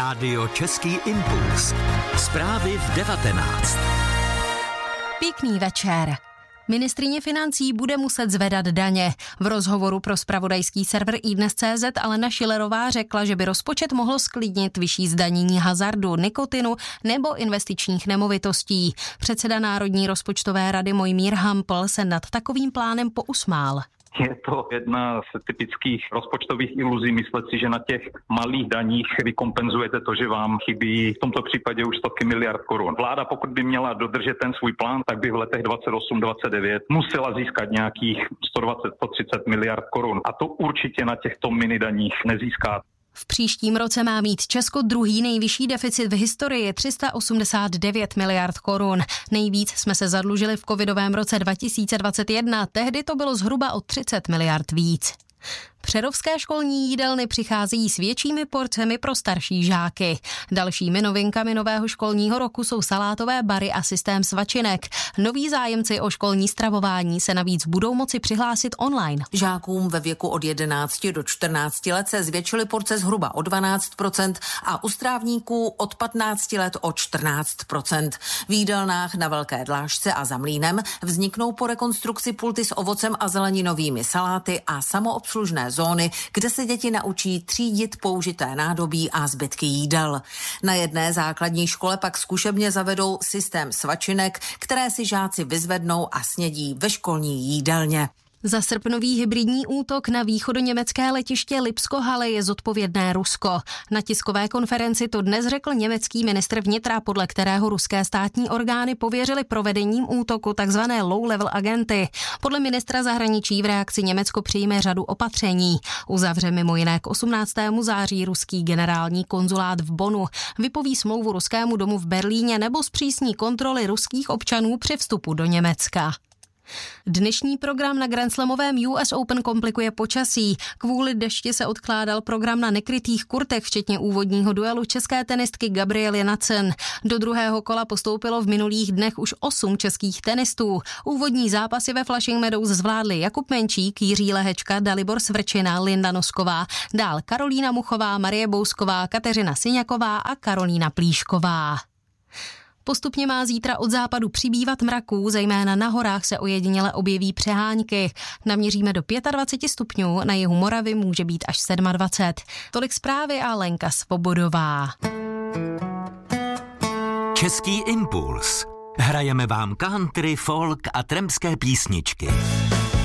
Rádio Český impuls. Zprávy v 19. Pěkný večer. Ministryně financí bude muset zvedat daně. V rozhovoru pro zpravodajský server iDnes.cz Alena Schillerová řekla, že by rozpočet mohl sklidnit vyšší zdanění hazardu, nikotinu nebo investičních nemovitostí. Předseda Národní rozpočtové rady Mojmír Hampl se nad takovým plánem pousmál. Je to jedna z typických rozpočtových iluzí myslet si, že na těch malých daních vykompenzujete to, že vám chybí v tomto případě už stovky miliard korun. Vláda, pokud by měla dodržet ten svůj plán, tak by v letech 28-29 musela získat nějakých 120-130 miliard korun. A to určitě na těchto mini daních nezíská. V příštím roce má mít Česko druhý nejvyšší deficit v historii 389 miliard korun. Nejvíc jsme se zadlužili v covidovém roce 2021, tehdy to bylo zhruba o 30 miliard víc. Přerovské školní jídelny přicházejí s většími porcemi pro starší žáky. Dalšími novinkami nového školního roku jsou salátové bary a systém svačinek. Noví zájemci o školní stravování se navíc budou moci přihlásit online. Žákům ve věku od 11 do 14 let se zvětšily porce zhruba o 12% a u strávníků od 15 let o 14%. V jídelnách na Velké Dlážce a za Mlýnem vzniknou po rekonstrukci pulty s ovocem a zeleninovými saláty a samoobslužné zóny, kde se děti naučí třídit použité nádobí a zbytky jídel. Na jedné základní škole pak zkušebně zavedou systém svačinek, které si žáci vyzvednou a snědí ve školní jídelně. Za srpnový hybridní útok na východoněmecké letiště Lipsko-Halle je zodpovědné Rusko. Na tiskové konferenci to dnes řekl německý ministr vnitra, podle kterého ruské státní orgány pověřily provedením útoku tzv. Low-level agenty. Podle ministra zahraničí v reakci Německo přijme řadu opatření. Uzavře mimo jiné k 18. září ruský generální konzulát v Bonnu, vypoví smlouvu ruskému domu v Berlíně nebo zpřísní kontroly ruských občanů při vstupu do Německa. Dnešní program na grandslamovém US Open komplikuje počasí. Kvůli dešti se odkládal program na nekrytých kurtech, včetně úvodního duelu české tenistky Gabriely Nacen. Do druhého kola postoupilo v minulých dnech už 8 českých tenistů. Úvodní zápasy ve Flushing Meadows zvládli Jakub Menčík, Jiří Lehečka, Dalibor Svrčina, Linda Nosková, dál Karolína Muchová, Marie Bousková, Kateřina Syňaková a Karolína Plíšková. Postupně má zítra od západu přibývat mraků, zejména na horách se ojediněle objeví přehánky. Naměříme do 25 stupňů, na jihu Moravy může být až 27. Tolik zprávy a Lenka Svobodová. Český impuls. Hrajeme vám country, folk a trampské písničky.